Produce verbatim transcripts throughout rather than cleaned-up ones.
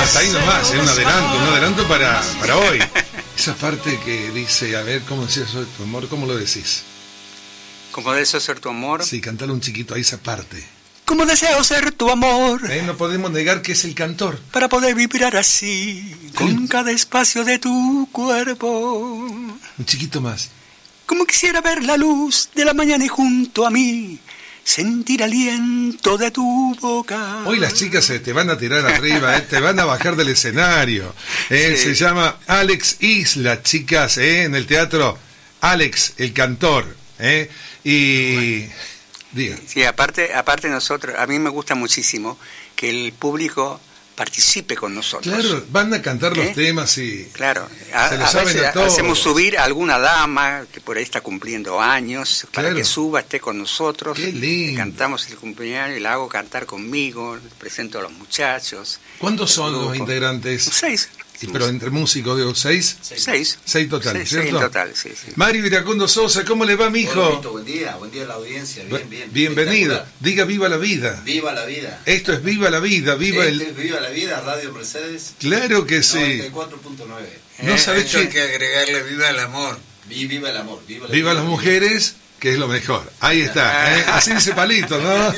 Hasta ahí nomás, ¿eh? un adelanto, un adelanto para, para hoy. Esa parte que dice, a ver, ¿cómo decías soy tu amor? ¿Cómo lo decís? ¿Cómo deseo ser tu amor? Sí, cantalo un chiquito ahí esa parte. ¿Cómo deseo ser tu amor? ¿Eh? No podemos negar que es el cantor. Para poder vibrar así, con cada espacio de tu cuerpo. Un chiquito más. Como quisiera ver la luz de la mañana y junto a mí sentir aliento de tu boca. Hoy las chicas eh, te van a tirar arriba, eh, te van a bajar del escenario. Eh, sí. Se llama Alex Isla, chicas, eh, en el teatro. Alex, el cantor. Eh, y... Bueno. Diga. Sí, aparte, aparte nosotros, a mí me gusta muchísimo que el público participe con nosotros. Claro, van a cantar los ¿Eh? temas y claro, a, se lo a saben veces a todos. Hacemos subir a alguna dama que por ahí está cumpliendo años para claro. que suba, esté con nosotros. Qué lindo. Cantamos el cumpleaños y la hago cantar conmigo, presento a los muchachos. ¿Cuántos son grupo. los integrantes? Seis. Sí, pero entre músicos, digo, ¿seis? Seis. Seis total, seis, ¿cierto? Seis total, sí, sí. Mario Iracundo Sosa, ¿cómo le va, mijo? Hola, buen día, buen día a la audiencia, bien, bien. Bienvenido, diga viva la vida. Viva la vida. Esto es Viva la Vida, viva este el... es Viva la Vida, Radio Mercedes. Claro que sí. noventa y cuatro punto nueve. No eh, sabés que... hay que agregarle viva el amor. Viva el amor, viva la Viva vida, las mujeres, que es lo mejor. Ahí está, ¿eh? Así dice Palito, ¿no?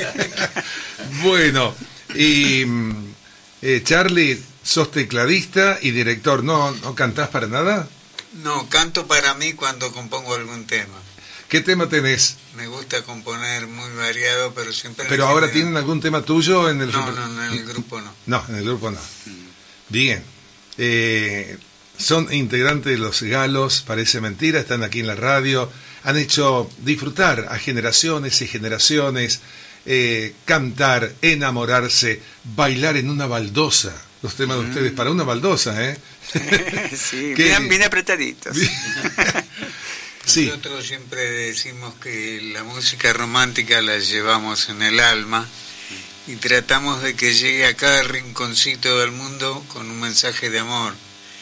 Bueno, y eh, Charlie, sos tecladista y director, ¿no, no cantás para nada? No, canto para mí cuando compongo algún tema. ¿Qué tema tenés? Me gusta componer muy variado, pero siempre... ¿Pero ahora general... tienen algún tema tuyo en el... No, no, no, en el grupo no. No, en el grupo no. Bien. Eh, son integrantes de Los Galos, parece mentira, están aquí en la radio, han hecho disfrutar a generaciones y generaciones, eh, cantar, enamorarse, bailar en una baldosa. Los temas de ustedes para una baldosa, ¿eh? Sí, bien, bien apretaditos. Sí. Nosotros siempre decimos que la música romántica la llevamos en el alma y tratamos de que llegue a cada rinconcito del mundo con un mensaje de amor.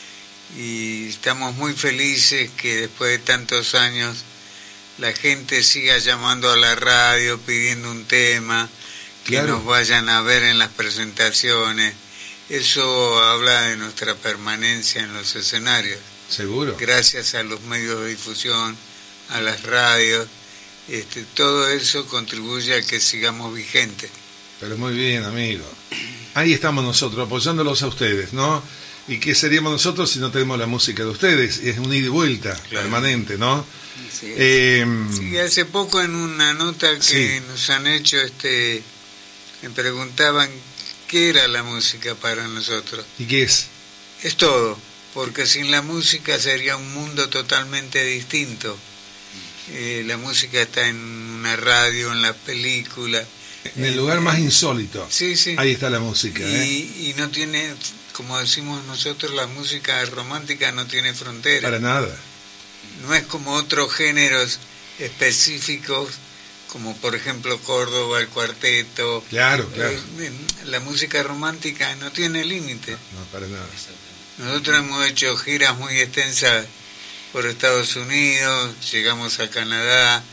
Y estamos muy felices que después de tantos años la gente siga llamando a la radio pidiendo un tema, que claro. nos vayan a ver en las presentaciones. Eso habla de nuestra permanencia en los escenarios. Seguro. Gracias a los medios de difusión, a las radios, este, todo eso contribuye a que sigamos vigentes. Pero muy bien, amigo. Ahí estamos nosotros, apoyándolos a ustedes, ¿no? ¿Y qué seríamos nosotros si no tenemos la música de ustedes? Es un ida y vuelta claro. permanente, ¿no? Sí, eh, sí, hace poco en una nota que sí. nos han hecho, este, me preguntaban qué era la música para nosotros. ¿Y qué es? Es todo, porque sin la música sería un mundo totalmente distinto. Eh, la música está en una radio, en la película. En el lugar más insólito. Sí, sí. Ahí está la música. Y, ¿eh? y no tiene, como decimos nosotros, la música romántica no tiene fronteras. Para nada. No es como otros géneros específicos, como por ejemplo Córdoba, el cuarteto. Claro, claro. La música romántica no tiene límite. No, no, para nada. Nosotros hemos hecho giras muy extensas por Estados Unidos, llegamos a Canadá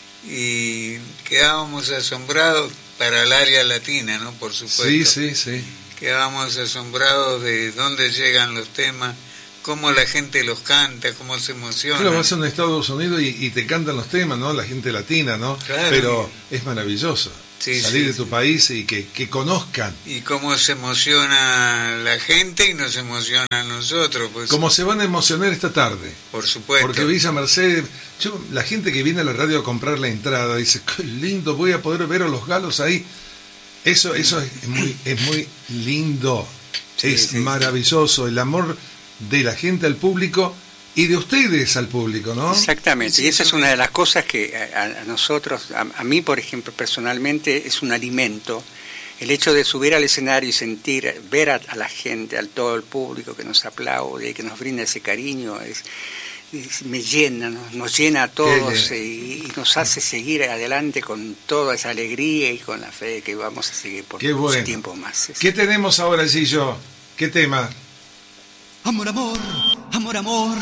y quedábamos asombrados para el área latina, ¿no? Por supuesto. Sí, sí, sí. Quedábamos asombrados de dónde llegan los temas, cómo la gente los canta, cómo se emociona. Claro, vas a Estados Unidos y, y te cantan los temas, ¿no? La gente latina, ¿no? Claro. Pero es maravilloso. Sí, salir sí, de tu sí. país y que, que conozcan. Y cómo se emociona la gente y nos emociona a nosotros. Pues. Como se van a emocionar esta tarde. Por supuesto. Porque Villa Mercedes, yo, la gente que viene a la radio a comprar la entrada dice, qué lindo, voy a poder ver a Los Galos ahí. Eso, eso es muy, es muy lindo, sí, es sí, maravilloso, el amor de la gente al público y de ustedes al público, ¿no? Exactamente, y esa es una de las cosas que a, a nosotros, a, a mí por ejemplo personalmente es un alimento, el hecho de subir al escenario y sentir, ver a, a la gente, a todo el público que nos aplaude y que nos brinda ese cariño, es, es, me llena, ¿no? Nos llena a todos y, y nos hace seguir adelante con toda esa alegría y con la fe de que vamos a seguir por mucho bueno. tiempo más. ¿Qué tenemos ahora, Gillo? ¿Qué tema? Amor, amor, amor, amor,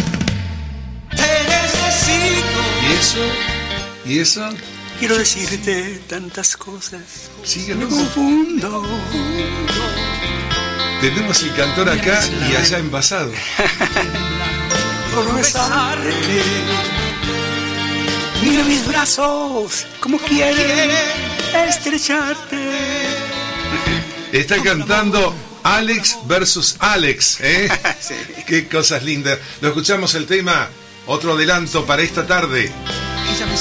te necesito. ¿Y eso? ¿Y eso? Quiero decirte tantas cosas. Síguenos. Me confundo. Tenemos el cantor acá y allá envasado. Por besarte. Mira mis brazos, como quieren estrecharte. Está cantando Alex versus Alex, ¿eh? Sí. Qué cosas lindas. Lo escuchamos el tema, otro adelanto para esta tarde.